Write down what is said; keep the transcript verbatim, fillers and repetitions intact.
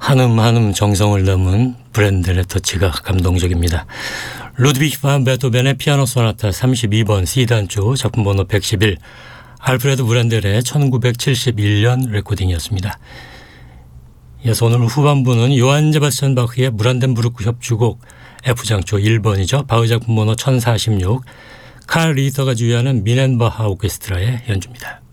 한음 한음 정성을 담은 브랜델의 터치가 감동적입니다. 루드비히 반 베토벤의 피아노 소나타 삼십이 번 C단조 작품 번호 백십일, 알프레드 브랜델의 천구백칠십일 년 레코딩이었습니다. 이어서 오늘 후반부는 요한 세바스찬 바흐의 브란덴부르크 협주곡 F장조 일 번이죠. 바흐 작품 번호 천사십육, 칼 리히터가 주의하는 미넨바하 오케스트라의 연주입니다.